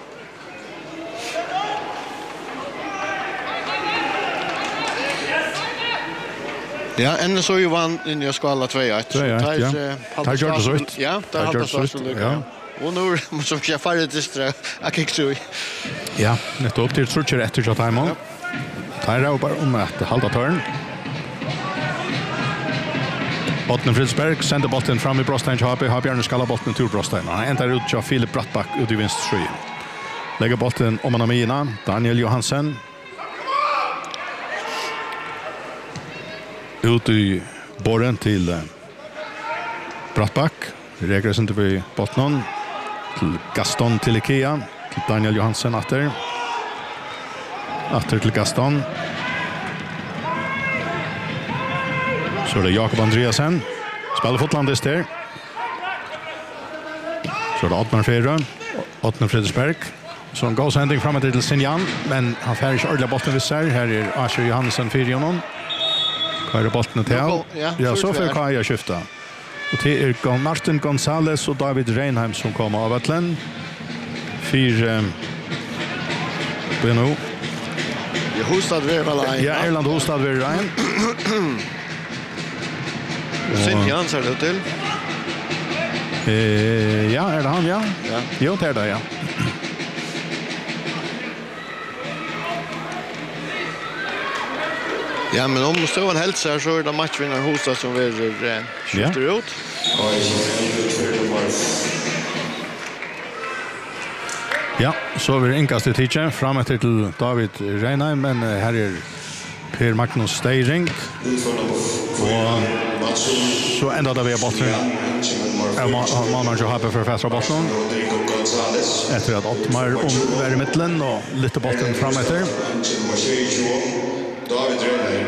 Ja, ännu så ju vann in i skala 2-1. Ja. Tar gjort det så ut. Ja, där har det så ut. Ja. Och nu måste jag fara distra. Jag kan inte. Ja, nettopp till trutcher efter så time. Tar jag bara om att halda törn. Botten Fridsberg sender bollen fram i Brostein til HP. Bjørn skalla bollen til Brostein. Han enter ut til Filip Brattbakk ut i venstre skyen. Legger bollen om han mina. Daniel Johansen. Ut i borren til Brattbakk. Regler sender vi bollen til Gaston til Ikea. Til Daniel Johansen atter. Atter til Gaston. Så det Jakob Andreasen. Spelar fotlandet där. Så det Ottmar Ferrö. Ottmar Fridsberg. Så en gåsending framåt till Sinjan. Men han färger inte ordentligt bollen vid sig. Här är Asher Johansen 4 honom. Kvar bollen till. Ja, så får Kaja skifta. Och det är Martin Gonzales och David Reinheim som kommer av Atlen. 4 Beno. Hostad väl. Ja, Erland Hostad väl Ryan. Sinjan ser det till. Ja, är det han, ja? Ja. Jo, det är det, ja. Ja, men om Stovan hälsar så är det matchvinnare Hostad som vill skifta ut. Ja, så vi inkast i tidsen fram till David Reinheim, men här är Per Magnus Steiring. Och så ända där vi har botten. Man har ju haft för fasta botten. Efter att Ottmar var i mitten och lite botten fram efter. David Reinheim.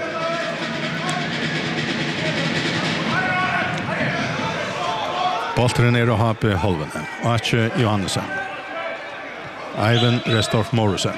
Bolten är och HP halven. Arche Johansen. Ivan Restorff Morrison.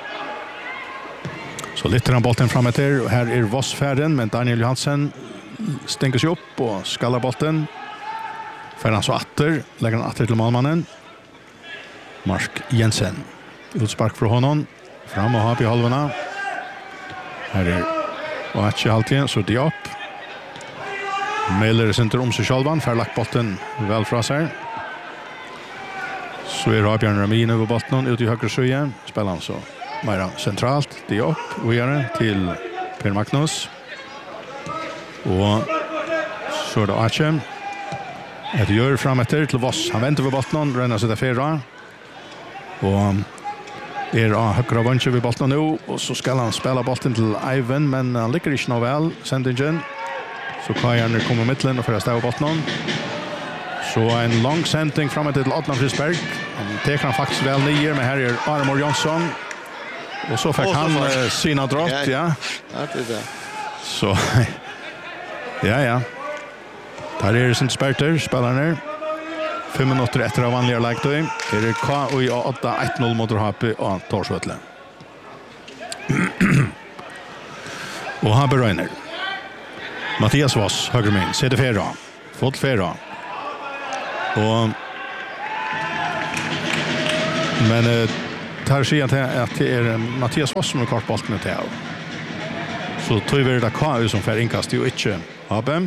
Så lyfter han bollen fram efter och här är Vossfärden, men Daniel Johansen stänker sig upp och skallar bollen. För han så atter, lägger han atter till målmannen. Mark Jensen. Utspark för honom. Fram och ha i halvorna. Här är Oachi halvtiden, så det är upp. Mailer center om sig självan, för lagt bollen väl fra sig. Så är Bjørn Ramin över bollen ut i högra sjöen. Spelar han så mer centralt. Det är upp och gör till Per Magnus. Och så är det Achem. Ett gör fram efter till Voss. Han väntar vid bollen, ränner sig där fyra. Och är högra vänster vid bollen nu. Och så ska han spela bollen till Ivan, men han lyckas inte nå väl. Sändningen. Så Kajan kommer mittlen och för att stäva bollen. Så en lång sändning fram till Ottmar Fridsberg. Han tar han faktiskt väl nio, men här är Armor Jonsson. Och så fick han sina drott, ja. Ja, det är det. Så, ja. Där är det sin spärter, spelarna. 5 minuter efter av vanliga lägtøy. Det är KOI 8-1-0 mot HP och Torsvötlen. Och Haber Reiner. Mattias Voss, höger min, sitter Ferra. Fått Ferra. Och men tar sig att det är Mattias Voss som har kort bollen till. Så tror vi det KU som får inkast ju inte Habem.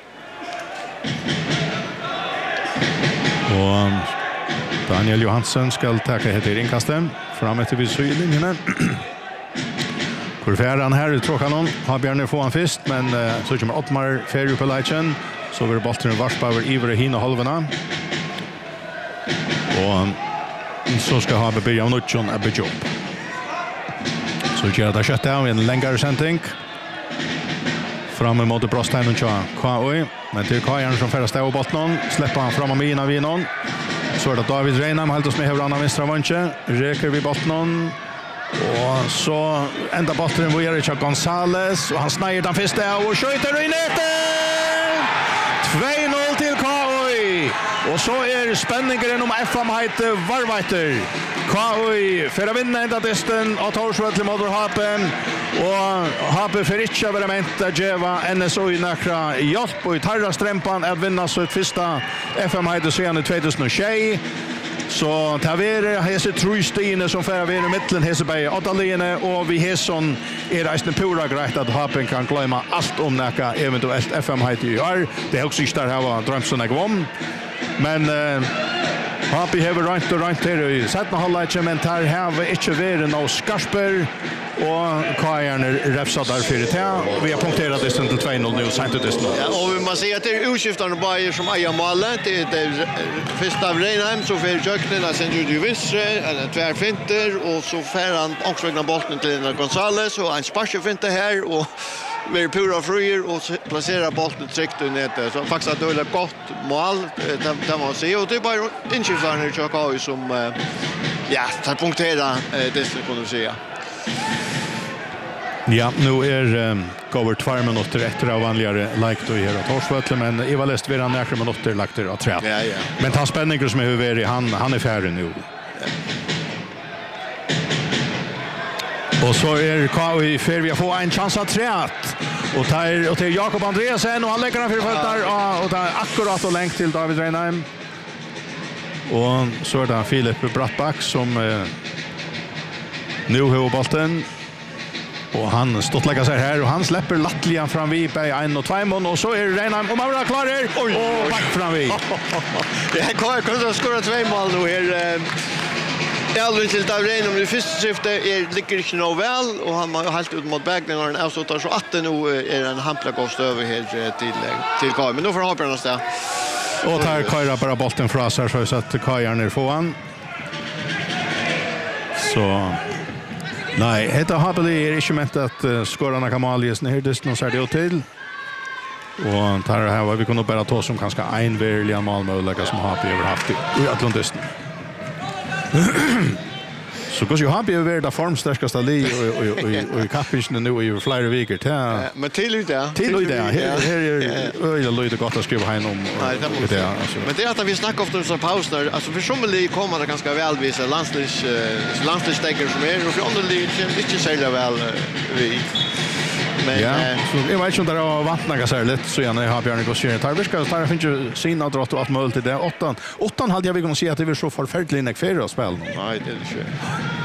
Och Daniel Johansson ska ta det inkasten fram till vid sidlinjen. Kurfäran här i tråkanon har Bjarne få han först men så kommer Ottmar Ferry på lechen så vill bollen varspa över Iver hin och halvorna. Och så ska ha börja Nutjon a bit jobb. Så gör det skött av en längre sändning. Fram emot Brostein och KOI. Men till Kajan som första av botten släpper han fram med ina vinon. Så är det David Reinam helt oss med hörna vänstra vänche. Räcker vi botten. Och så ända bollen var Eric Gonzales och han snäger den första och skjuter in det. 2-0 till KOI. Och så är spänningen om FM heter Varviter. KOI för att vinna ända testen av Torsvall mot Hapen. Och Hapen för inte att vara ment att geva NSO i näkra hjälp och i tarra strämpan att vinna så ett första FM heter sedan i 2020. Så tar vi hese trustine som för vi i mitten hese bei Ottaline och vi heson är det pura grejt att Hapen kan glömma allt om näka eventuellt FM heter ju är det också inte där har drömsarna gvom. Men Happy have right there i sätta halvlek men tar have inte vara no skarper och Kajarn refsar där för det. Vi har punkterat det till 2-0 nu sent det. Ja, och vi måste säga att det är utskiftande Bayer som äger målet. Det är första av Reinheim så för Jöknen sen ju vissre eller tvärfinter och så för han också vägna bollen till Gonzales och en sparkfinter här och vi pura frier och placera bollen tryckt i nätet. Så faktiskt att det är gott mål där man ser och det är bara inskiftande Jökau som ja, tar punktera det kan du säga. Ja, nu är över 2 minuter efter av vanligare like då här att Torsvall men Eva läst vi några minuter lagt det att trä. Ja. Men han spänningar som är över han är färdig nu. Och så är KOI för vi får en chans att träat. Och till Jakob Andreasen och han lägger den för fötter och där akkurat och länk till David Reinheim. Och så är det Filip Brattback som nu har bollen. Och han stottlägger sig här och han släpper lattligan fram vid på 1 och 2 mån och så är Reinheim och man blir klar här och back fram vid. Det här kan skora 2 mål nu här. Elvin till David Reinheim i första skiftet ligger inte nog väl och han har hållit ut mot backen och han avslutar så att det nu är en hamplagost över här till Kaj. Men då får han hoppa där. Och tar Kajra bara bollen från sig så att Kajarn är få han. Så nej, heter Habeli är inte ment att skorarna kan måliges när det någon så det till. Och tar här vad vi kunde bara ta som kanske en verkliga målmöjlighet som har över haft i Atlantisten. Så går ju har vi över där formstarkaste li och i kappingen nu i flera veckor till. Men till det. Här är jag lite gott att skriva här om det alltså. Men det är att vi snackar ofta om så pauser alltså för somliga kommer det ganska väl visa landsligsstäcker som är och för andra inte sälja väl vi. Men ja, så jag vet inte om det har vattnat så här lite så jag har Björn Gossier tar vi ska ta finns ju sina drott och allt möjligt det 8 hade jag vi kan se att det är så förfärligt när för att spela. Nej, det är det inte.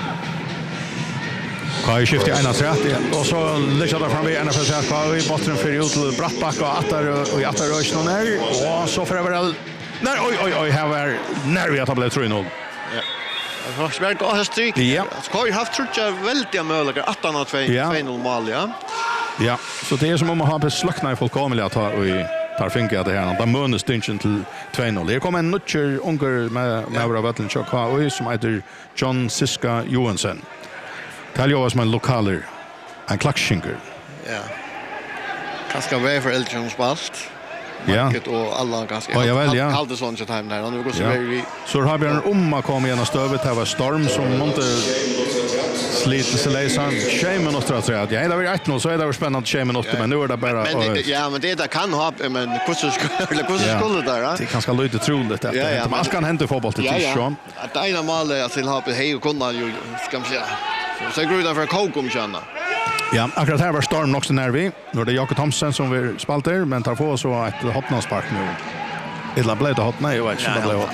Kaj skiftar 1-30 och så lägger där fram vi ena för sig Kaj botten för ut till Brattback och attar rösten ner och så för över nej oj här var när vi har blivit 3-0. Ja. Det har smärt att stryk. Ja. Kaj har haft trutcha väldigt möjligheter att han har 2-0 mål, ja. Ja, så det är som om man har beslöknat i fullkomliga att tar finka det här. De mönes stingen till 2-0. Det kommer en nutcher unger med våra vatten KOI som heter John Siska Johansson. Tal jag som en lokaler, en klackskinker. Ja. Ganska väl för äldre som spalt. Ja. Och alla ganska. Ja, väl, ja. Allt sånt så time där. Nu går så väldigt. Så har vi en att komma igen och stövet här var storm som måste slita sig läsan. 6 minuter att säga. Ja, det var 1-0 så är det spännande 6 minuter men nu är det bara men det kan ha men hur skulle det där? Det kan ska lite troligt att det allt kan hända i fotboll till så. Att ena målet att till ha hej och kunna ju ska man säga. Så går det för Kokom känna. Ja, akkurat här var storm också när vi. Nu är det Jakob Thomsen som vi spalter, men tar på så ett hotnadspark nu. Illa blev det hotna, jag vet inte vad det blev hotna.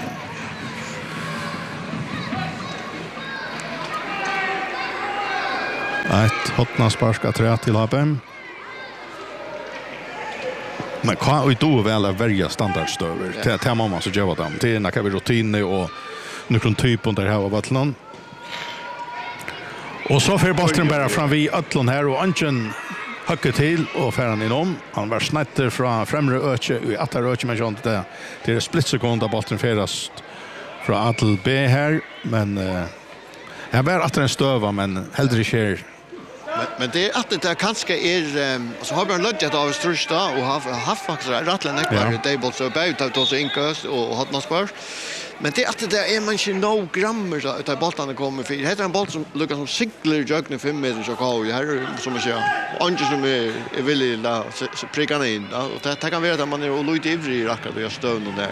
Ett hotnadspark att träna till Hapen. Men kan vi då väl välja standardstöver till mamma så gör dem. Det är när vi rutiner och någon typ under här av vattnen. Och så för bollen bara fram vid öllon här och Anchen hackar till och färran inom. Han var snatter från främre öke i attar öke men sånt det är splitsekund av bollen färras från Atle B här men jag var att den stöva men heller inte men det är att det kanske är så har man lödjat av strösta och har haft faktiskt rattlen ekvar table så about att så inkös och hot något men det att det är man inte no grammer att bollarna kommer för det heter en boll som lukar som sigler jökne 5 meter så kan ju här som man säger Ange som är vill la pricka in och det kan vara att man är lite ivrig racka då jag stön och där.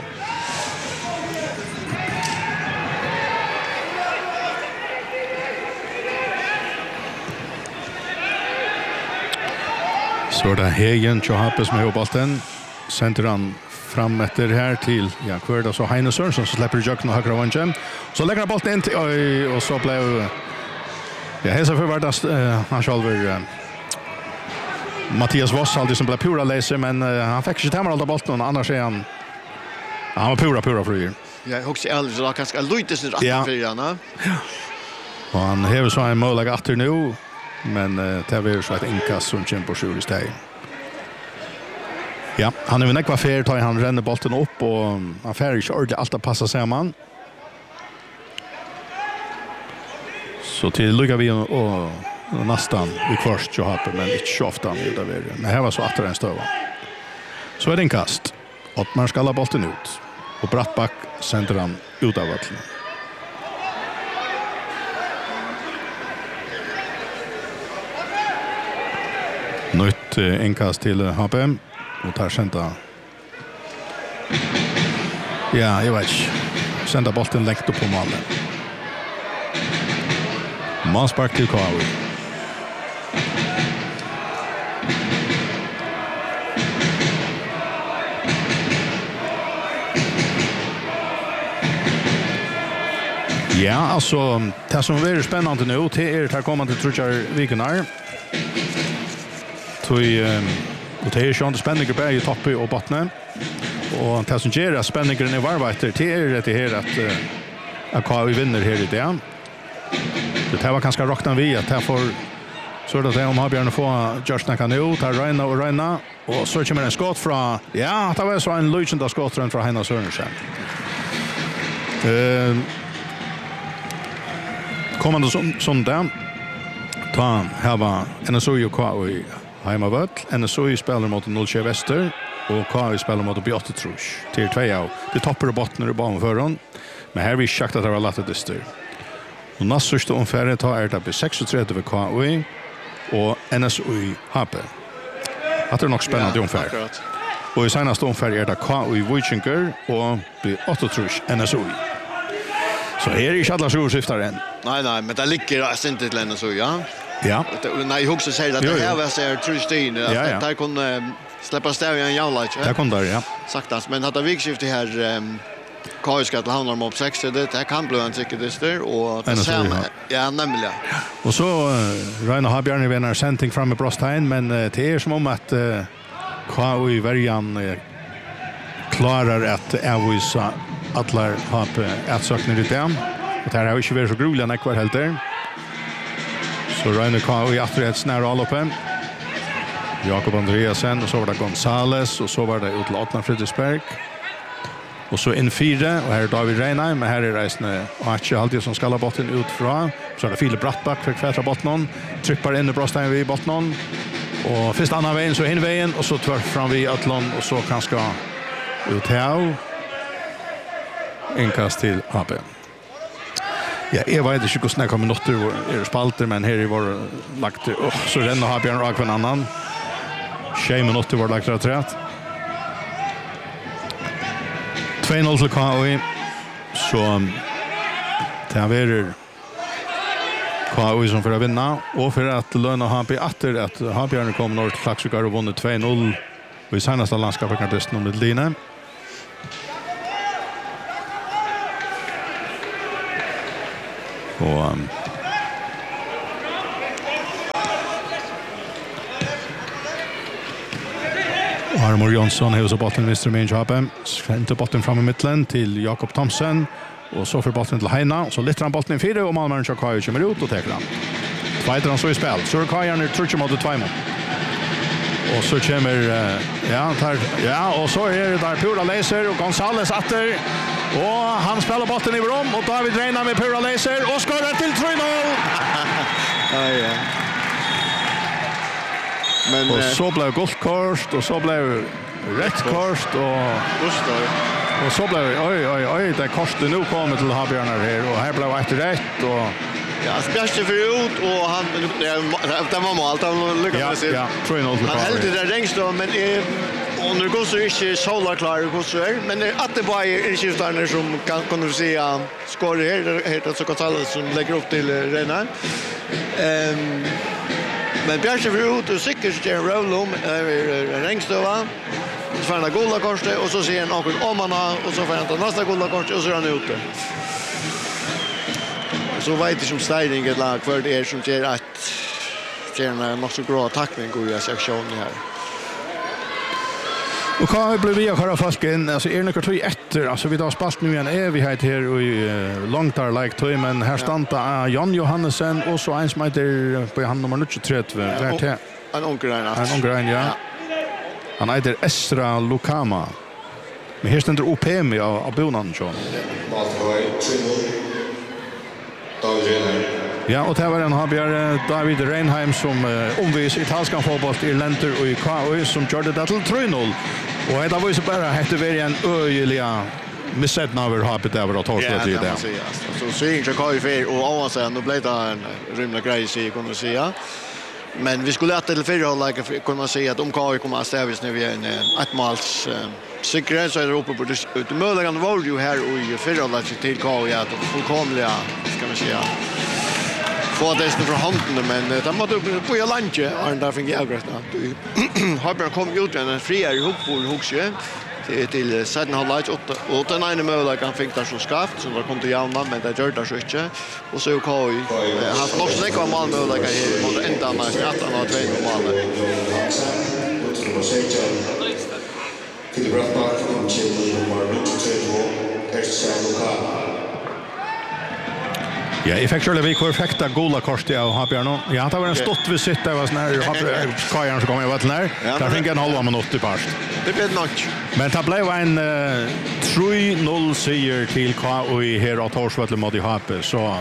Så det Hegen Johappes med bollen sänder han fram efter här till kvar så Heine Sørensen som släpper jökna och högra vänchen. Så lägger han bollen in till och så blev hälsa för vart han själv Mattias Voss alltid som blev pura läser men han fick inte hemma alla bollen annars är han var pura för. Jag också alldeles så kanske lite så rätt för han. Ja. Och han har så en mål efter nu men det är så att inkast som kämpar själv istället. Ja, han är väl nekva fair tar han ränner bollen upp och han färger inte ordentligt allt att passa samman. Så till lycka vi och nästan i först så har men inte så ofta nu där vi. Men här var så att den stöva. Så är det en kast. Och man ska alla bollen ut. Och Brattback sänder han ut av vattnet. Nytt inkast till HPM. Och tar sända. Ja, jag vet inte. Sända bollen läckt upp på målen. Manspark till Kawi. Ja, alltså det som är väldigt spännande nu det är att komma till Trudjar Vigenar. Och det är ju inte spänningar bara i toppen och botten. Och det som ger spänningar i varvvakter det är det här att Kawi vinner här i det. Det här var ganska rockna vi att här får så det är om har Björn få just när kan ut här Reina och så kommer en skott från det var så en legend skott från Heine Sørensen. Kommande som där ta här var NSU och Kawi hemma NSU spelar mot 0-2 Väster och Kawi spelar mot Beate Trusch till 2 av det toppar och bottnar i banan förrån men här vi schakt att det var lätt dyster. Och nästa omfärdet har det på 36 KUI och NSU HP. Att det är nog spännande omfärd. Och i senaste omfärd är det KUI Vikingur och Beate Trusch NSU. Så här är inte alla storsyftar än. Nej, men det ligger inte till NSU, ja. Ja. Nej, jag också säger att det här var så Trustin att där kunde släppa stäv i en jävla. Det kom där, ja. Saktast, men hade vikskifte här KUI ska handla om 6 det kan bli en cykeldister och det samma. Ja, nämligen. Och så Reine har Björn vinner sändning fram med Brostheim men det är som om att KUI Värjan klarar att avvisa alla HP utsökningar ut igen. Och det här har inte varit så groliga när kvar helt där. Så Reine KUI efter ett snära alloppen. Jakob Andreasen och så var det Gonzales och så var det ut till Atlan Fredriksberg. Och så in 4 och här är David Reinheim men här är reisande Archie alltid som ska ha botten ut från. Så är det Filip Brattback för kvätra botten. Tryppar in i Brostheim vid botten. Och först annan vägen så in vägen och så tvärt fram vid Atlan och så kan ska ut här. Inkast till AP. Ja, jag vet inte hur snäcka minuter är spalter men här är vår lagt så renner har Björn Ragvan annan. 6 minuter var lagt rätt. 2-0 till KUI. Så det här är KOI som för att vinna och för att löna HB efter att HB kommer norr till Klaksvik och vunnit 2-0 i senaste landskapet om det Line. Och Armor Jonsson har så botten Mr. Minjabe. Skrämte botten fram i mitten till Jakob Thomsen. Och så för botten till Heina. Så lyfter han botten i 4 och Malmö kör Kajo kommer ut och tar han. Tvåiter han så i spel. Så Kajo nu tror mot 2 mål. Och så kommer och så är det där Pura Laser och Gonzales åter. Och han spelar botten i rum och David Reina med Pura Laser och skorar till 3-0. Ja. Men och så blev guldkort och så blev rött kort och så blev oj det kostar nu kommer till Habjörnar här och här blev det rätt och ja, spärste för ut och han det var mål han lyckades med ja 3-0 han höll det längst då men under går så inte solar klar går så men att det bara är skiftarna som kan kunna säga skor här så Gonzales som lägger upp till Renan. Men Björse för ut och säkert en roll Rängstova. Så får han gola korset och så ser han någon Omana och så får han ta nästa gola korset och så är han ute. Så vet det som städning ett lag för det är som ger att en måste bra tackling går i sektionen här. Och kan bli vi har fast in alltså är några två efter alltså vi har spalt nu en evighet här och långt där like to men här stanta Jan Johansen och så en som heter på han nummer 23 där till en onkel ja. Han heter Esra Lukama. Men här ständer OPM av bonan så. Ja, och det var en Habjar David Reinheim som omvis italienska fotboll i Lenter och i KOI som gjorde det till 3-0. Och det var ju så bara hette vi en öjliga missättna över Habit där var torsdag tid där. Så syns jag KOI för och avsen då blev det en rymlig grej så kan man säga. Men vi skulle att till förra halvlek kan man säga att KOI kommer att stävjas nu vi en ettmåls säkerhet så är det uppe på det möjligen var ju här och i förra halvlek till KOI att fullkomliga ska man säga få det från handen men det måste upp på landet och där fick jag avgrätta. Har bara kommit ut en friare hoppbol huxje till sedan halvlek 8 och den ena möjligheten kan fick där så skaft så där kom till jämna men det gör det så inte och så KOI har också lägga mål möjligheten här på ända nästan att han har 2 mål. Till Brattmark och nummer 22 Ja, jag fick själva vi perfekta gola korset av Habjörn. Ja, det var en stort visit där var sån här Kajan som kom i vatten här. Där fick en halva minut i past. Det blev nog. Men det blev en 3-0 seger till KOI här att Torsvölle mot HP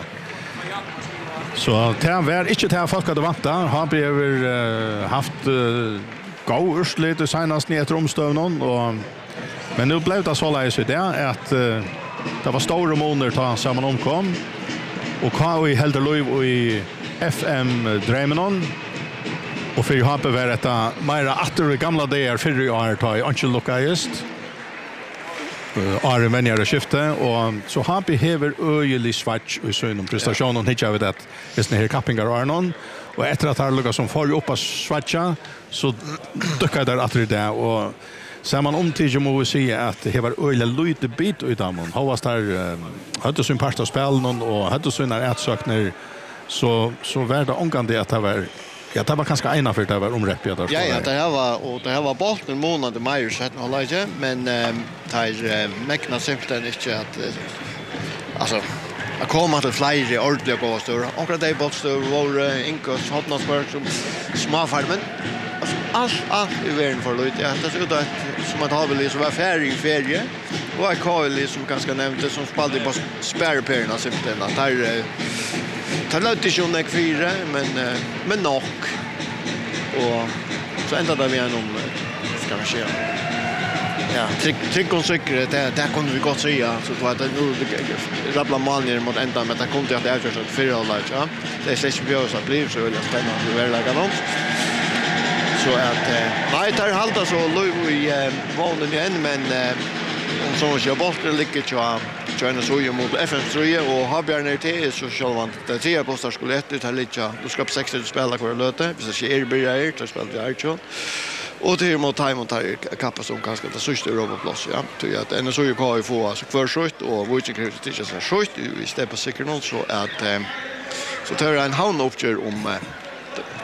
så det var inte det folk hade vant där. HP har haft gå urslit och senast ner till omstövnen och men nu blev det så läs det att det var stora månader ta samman omkom. Och KOI held lov i FM Dremenon. Och för HP var detta mera åter gamla dagar för i år ta i Angel Lucas. Are vänner skifte och så HP hever öjelig swatch och så inom prestationen hittar vi det. Det är här kappingar Arnon och efter att ha Lucas som får upp att swatcha så dyker där att det och så man omtidigt må säga att det var öjla lite bit utan man har varit där hade sin pasta spel och hade sina ätsökner så var det ångande att det var ja det var ganska ena för det var omräppiga där. Ja det här var bort en månad maj så att hålla inte men tar mäkna simpelt inte att alltså att komma till flyger ordentligt gå stora. Och det bollstor var inkos hotnaspår som småfarmen allt i världen för lite. Ja, det ser ut att som att ha väl så var ferie. Och är KOI som ganska nämnt som spelade på spärrperna simpelt att där tar lite ju näck 4 men nog. Och så ända där vi är någon ska vi se. Ja, trick och säkerhet där kunde vi gott säga så att det nu rabbla maljer mot ända men det kom till att det är så för alla ja. Det är släpp så blir så väl spännande det verkar något. Så att nej tar halta så lov i vånen igen men om så jag bort det ligger ju China så ju mot FN3 och Habjarner till så själva det tredje postar skulle ett ut här lite. Du ska på 60 spela kvar löte. Vi ska ju börja så spelar vi Archo. Och det är mot time och tar kappa som ganska det sista Europaplats ja. Till att en så ju kan ju få alltså kvar skjut och vilket krävs det inte så skjut vi står på säkert någon så att så tar en hand uppgör om